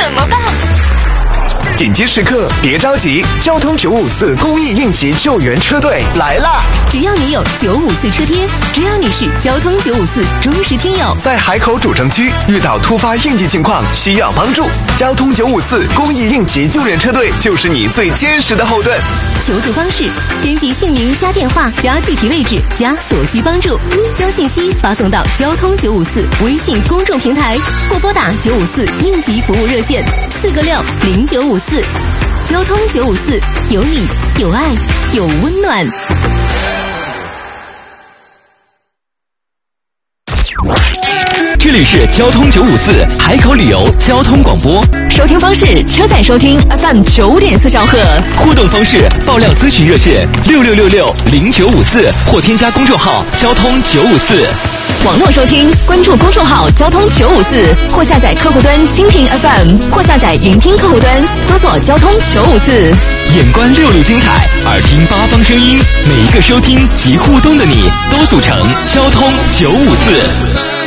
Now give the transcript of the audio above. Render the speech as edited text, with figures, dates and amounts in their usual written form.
怎么办？ 紧急时刻别着急，交通954公益应急救援车队来啦！ 只要你有954车贴，只要你是交通954忠实听友， 在海口主城区遇到突发应急情况需要帮助，交通954公益应急救援车队就是你最坚实的后盾。 求助方式：编辑姓名加电话加具体位置加所需帮助，将信息发送到交通954微信公众平台，或拨打954应急服务热线4个6 0954。交通954，有你，有爱，有温暖。 这里是交通954海口旅游交通广播， 收听方式：车载收听 FM 9.4兆赫。 互动方式：爆料咨询热线66660954，或添加公众号交通954。 网络收听，关注公众号交通954，或下载客户端蜻蜓 FM， 或下载云听客户端，搜索交通954。 眼观六路精彩，耳听八方声音，每一个收听及互动的你，都组成交通954。